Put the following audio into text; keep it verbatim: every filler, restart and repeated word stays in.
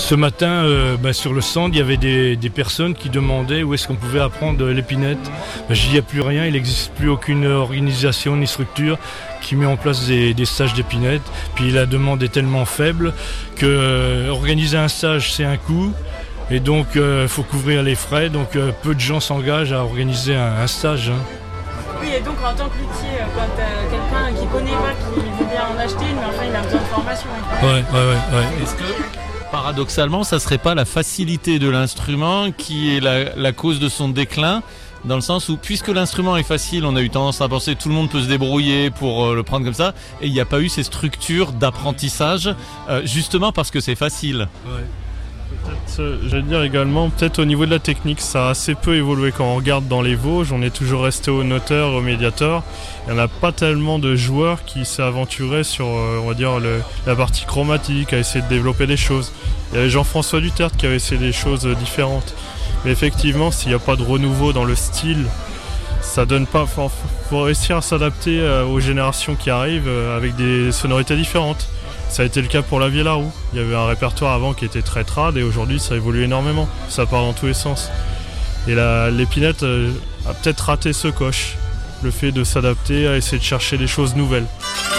Ce matin, euh, bah, sur le stand, il y avait des, des personnes qui demandaient où est-ce qu'on pouvait apprendre l'épinette. Bah, je dis, il n'y a plus rien, il n'existe plus aucune organisation ni structure qui met en place des, des stages d'épinette. Puis la demande est tellement faible que euh, organiser un stage, c'est un coût. Et donc, il euh, faut couvrir les frais. Donc, euh, peu de gens s'engagent à organiser un, un stage. Hein. Oui, et donc en tant que luthier, quand euh, quelqu'un qui ne connaît pas, qui veut bien en acheter une, mais enfin, il a besoin de formation. Ouais, ouais, ouais. ouais. Est-ce que, paradoxalement, ça ne serait pas la facilité de l'instrument qui est la, la cause de son déclin, dans le sens où, puisque l'instrument est facile, on a eu tendance à penser que tout le monde peut se débrouiller pour euh, le prendre comme ça, et il n'y a pas eu ces structures d'apprentissage, euh, justement parce que c'est facile. Ouais. Peut-être, j'allais dire également, peut-être au niveau de la technique, ça a assez peu évolué. Quand on regarde dans les Vosges, on est toujours resté au noteur, au médiator. Il n'y en a pas tellement de joueurs qui s'aventuraient sur, on va dire, le, la partie chromatique, à essayer de développer des choses. Il y avait Jean-François Duterte qui avait essayé des choses différentes. Mais effectivement, s'il n'y a pas de renouveau dans le style, ça donne pas. Il faut, faut réussir à s'adapter aux générations qui arrivent avec des sonorités différentes. Ça a été le cas pour La Vielle-à-Roue. Il y avait un répertoire avant qui était très trad et aujourd'hui ça évolue énormément. Ça part dans tous les sens. Et la, l'épinette euh, a peut-être raté ce coche. Le fait de s'adapter, à essayer de chercher des choses nouvelles.